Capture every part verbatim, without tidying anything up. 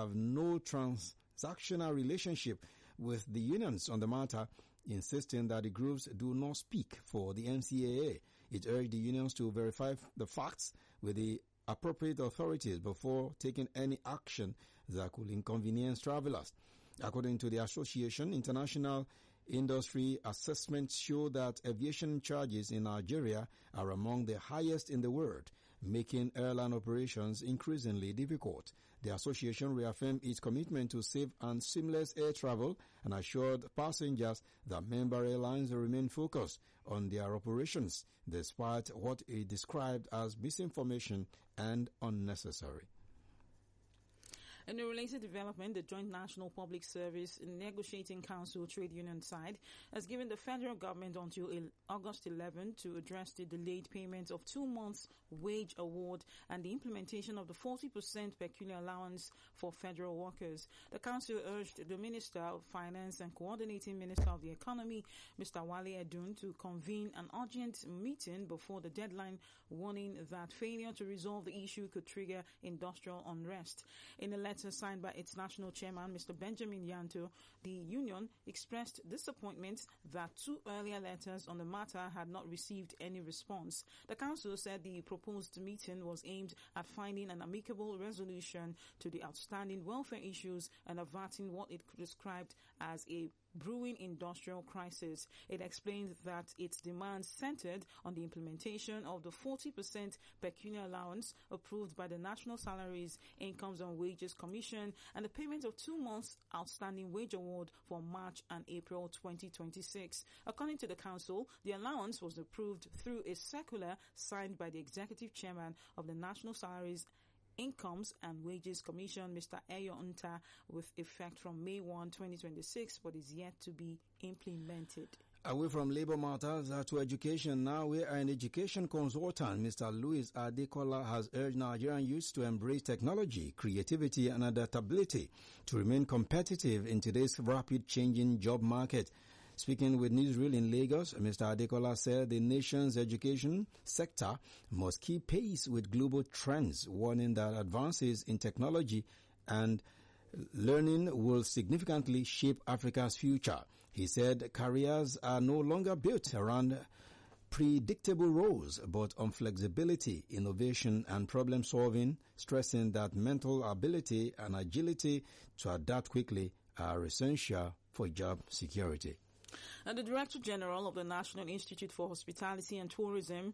have no transactional relationship with the unions on the matter, insisting that the groups do not speak for the N C A A. It urged the unions to verify the facts with the appropriate authorities before taking any action that could inconvenience travelers. According to the association, international industry assessments show that aviation charges in Nigeria are among the highest in the world, making airline operations increasingly difficult. The association reaffirmed its commitment to safe and seamless air travel and assured passengers that member airlines remain focused on their operations, despite what it described as misinformation and unnecessary. In a related development, the Joint National Public Service Negotiating Council trade union side has given the federal government until August eleventh to address the delayed payment of two months' wage award and the implementation of the forty percent peculiar allowance for federal workers. The council urged the Minister of Finance and Coordinating Minister of the Economy, Mister Wale Edun, to convene an urgent meeting before the deadline, warning that failure to resolve the issue could trigger industrial unrest. In a letter signed by its national chairman, Mister Benjamin Yanto, the union expressed disappointment that two earlier letters on the matter had not received any response. The council said the proposed meeting was aimed at finding an amicable resolution to the outstanding welfare issues and averting what it described as a brewing industrial crisis. It explained that its demands centered on the implementation of the forty percent peculiar allowance approved by the National Salaries, Incomes and Wages Commission and the payment of two months outstanding wage award for March and April twenty twenty-six. According to the council, the allowance was approved through a circular signed by the executive chairman of the National Salaries, Incomes and Wages Commission, Mister Eyo Nta, with effect from May first, twenty twenty-six, but is yet to be implemented. Away from labor matters uh, to education now, where an education consultant, Mister Louis Adekola, has urged Nigerian youths to embrace technology, creativity and adaptability to remain competitive in today's rapid changing job market. Speaking with Newsreel in Lagos, Mister Adekola said the nation's education sector must keep pace with global trends, warning that advances in technology and learning will significantly shape Africa's future. He said careers are no longer built around predictable roles, but on flexibility, innovation, and problem solving, stressing that mental ability and agility to adapt quickly are essential for job security. And the Director General of the National Institute for Hospitality and Tourism,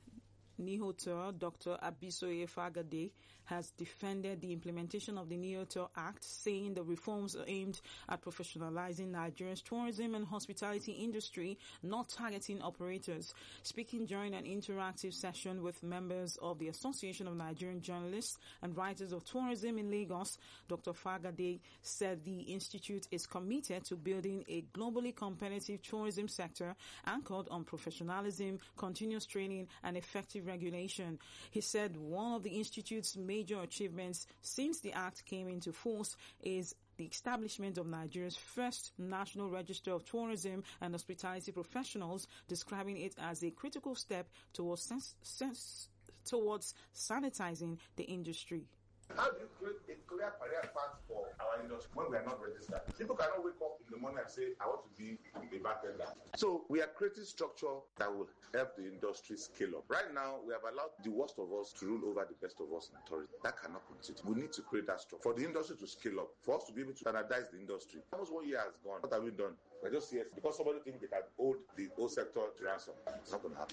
NIHOTOR, Doctor Abisoye Fagade, has defended the implementation of the NIHOTOR Act, saying the reforms are aimed at professionalizing Nigeria's tourism and hospitality industry, not targeting operators. Speaking during an interactive session with members of the Association of Nigerian Journalists and Writers of Tourism in Lagos, Doctor Fagade said the institute is committed to building a globally competitive tourism sector anchored on professionalism, continuous training, and effective regulation. He said one of the institute's major achievements since the act came into force is the establishment of Nigeria's first National Register of Tourism and Hospitality Professionals, describing it as a critical step towards sens- sens- towards sanitizing the industry. How do you create a clear career path for our industry when we are not registered? People cannot wake up in the morning and say, I want to be a bartender. So we are creating structure that will help the industry scale up. Right now, we have allowed the worst of us to rule over the best of us in tourism. That cannot continue. We need to create that structure for the industry to scale up, for us to be able to standardize the industry. Almost one year has gone. What have we done? We're just here because somebody thinks they can hold the whole sector to ransom. It's not going to happen.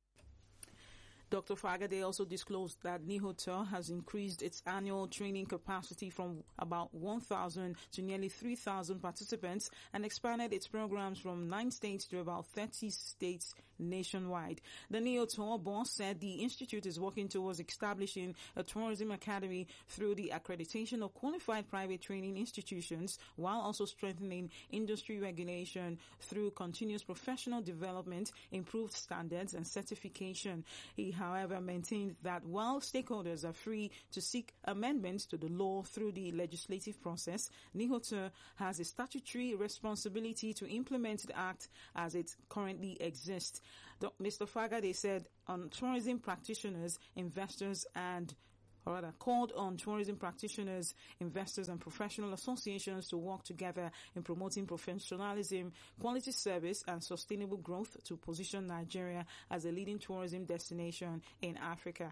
Doctor Fagade also disclosed that NIHOTOR has increased its annual training capacity from about one thousand to nearly three thousand participants and expanded its programs from nine states to about thirty states nationwide. The NIHOTOR boss said the institute is working towards establishing a tourism academy through the accreditation of qualified private training institutions, while also strengthening industry regulation through continuous professional development, improved standards and certification. He however, maintained that while stakeholders are free to seek amendments to the law through the legislative process, NIHOTOR has a statutory responsibility to implement the Act as it currently exists. Mister Fagade said on tourism practitioners, investors and or rather called on tourism practitioners, investors and professional associations to work together in promoting professionalism, quality service and sustainable growth to position Nigeria as a leading tourism destination in Africa.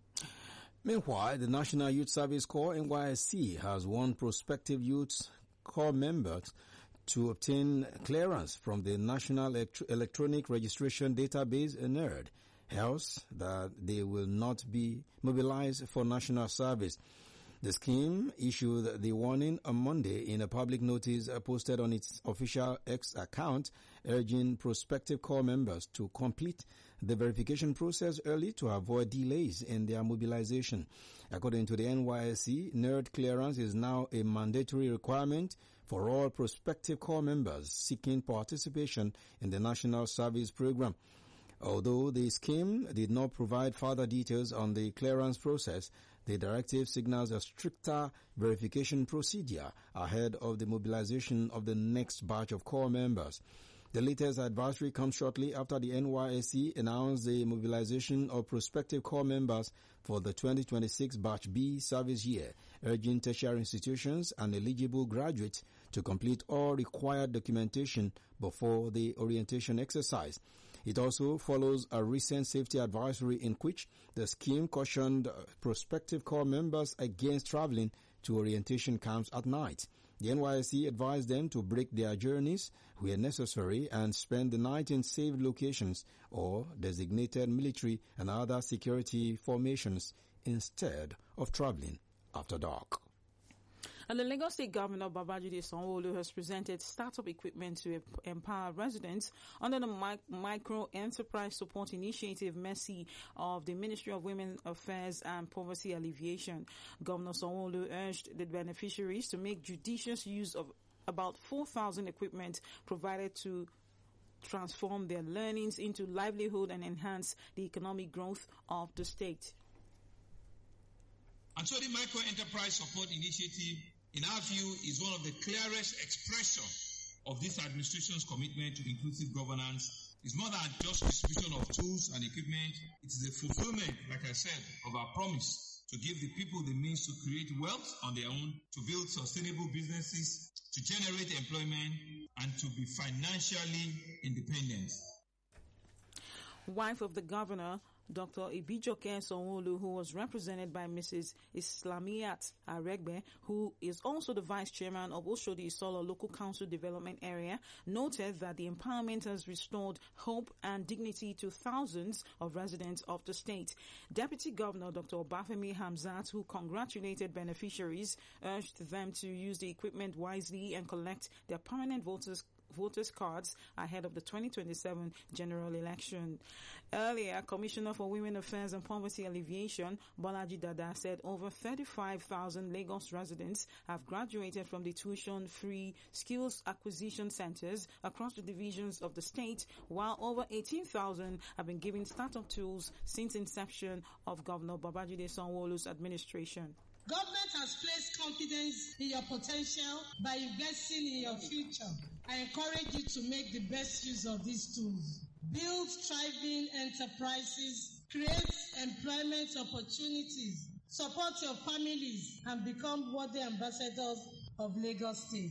Meanwhile, the National Youth Service Corps, N Y S C, has warned prospective youth corps members to obtain clearance from the National Elect- Electronic Registration Database, N E R D, else that they will not be mobilized for national service. The scheme issued the warning on Monday in a public notice posted on its official X account, urging prospective corps members to complete the verification process early to avoid delays in their mobilization. According to the N Y S C, N E R D clearance is now a mandatory requirement for all prospective corps members seeking participation in the National Service Program. Although the scheme did not provide further details on the clearance process, the directive signals a stricter verification procedure ahead of the mobilization of the next batch of corps members. The latest advisory comes shortly after the N Y S C announced the mobilization of prospective corps members for the twenty twenty-six Batch B service year, urging tertiary institutions and eligible graduates to complete all required documentation before the orientation exercise. It also follows a recent safety advisory in which the scheme cautioned prospective corps members against traveling to orientation camps at night. The N Y S C advised them to break their journeys where necessary and spend the night in safe locations or designated military and other security formations instead of traveling after dark. And the Lagos State Governor Babajide Sanwo-Olu has presented startup equipment to empower residents under the Mi- Micro Enterprise Support Initiative MESI of the Ministry of Women Affairs and Poverty Alleviation. Governor Sanwo-Olu urged the beneficiaries to make judicious use of about four thousand equipment provided to transform their learnings into livelihood and enhance the economic growth of the state. And so the Micro Enterprise Support Initiative, in our view, is one of the clearest expressions of this administration's commitment to inclusive governance. It's more than just distribution of tools and equipment. It is a fulfillment, like I said, of our promise to give the people the means to create wealth on their own, to build sustainable businesses, to generate employment, and to be financially independent. Wife of the governor, Doctor Ibijoke Sanwo-Olu, who was represented by Missus Islamiyat Aregbe, who is also the vice chairman of Oshodi Isolo Local Council Development Area, noted that the empowerment has restored hope and dignity to thousands of residents of the state. Deputy Governor Doctor Obafemi Hamzat, who congratulated beneficiaries, urged them to use the equipment wisely and collect their permanent voters voters' cards ahead of the twenty twenty-seven general election. Earlier, Commissioner for Women Affairs and Poverty Alleviation, Bolaji Dada, said over thirty-five thousand Lagos residents have graduated from the tuition-free skills acquisition centers across the divisions of the state, while over eighteen thousand have been given startup tools since inception of Governor Babajide Sanwo-Olu's administration. Government has placed confidence in your potential by investing in your future. I encourage you to make the best use of these tools. Build thriving enterprises, create employment opportunities, support your families, and become worthy ambassadors of Lagos State.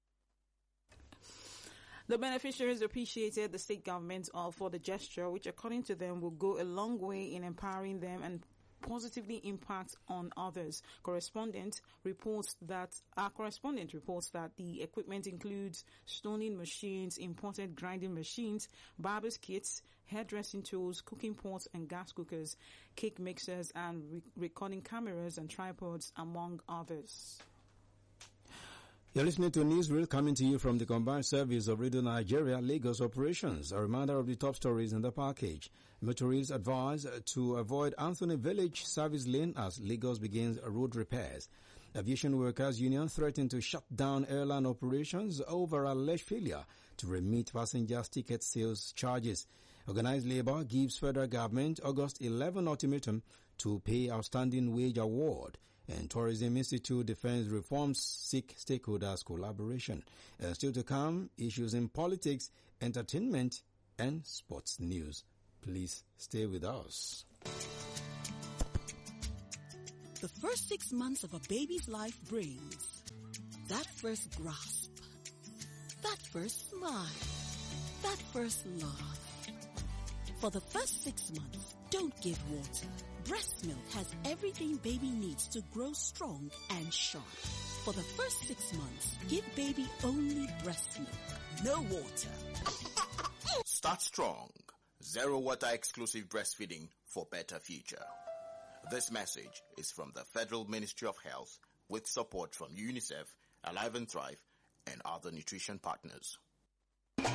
The beneficiaries appreciated the state government for the gesture, which according to them will go a long way in empowering them and positively impact on others. Correspondent reports that our correspondent reports that the equipment includes stoning machines, imported grinding machines, barber's kits, hairdressing tools, cooking pots and gas cookers, cake mixers, and re- recording cameras and tripods, among others. You're listening to Newsreel coming to you from the Combined Service of Radio Nigeria Lagos Operations. A reminder of the top stories in the package. Motorists advised to avoid Anthony Village service lane as Lagos begins road repairs. Aviation Workers Union threatened to shut down airline operations over alleged failure to remit passengers' ticket sales charges. Organized Labour gives federal government August eleventh ultimatum to pay outstanding wage award. And Tourism Institute defends reforms seek stakeholders' collaboration. And still to come, issues in politics, entertainment, and sports news. Please stay with us. the first six months of a baby's life brings. That first grasp, that first smile, that first laugh. For the first six months, don't give water. Breast milk has everything baby needs to grow strong and sharp. For the first six months, give baby only breast milk, no water. Start strong. Zero water exclusive breastfeeding for better future. This message is from the Federal Ministry of Health with support from UNICEF, Alive and Thrive, and other nutrition partners.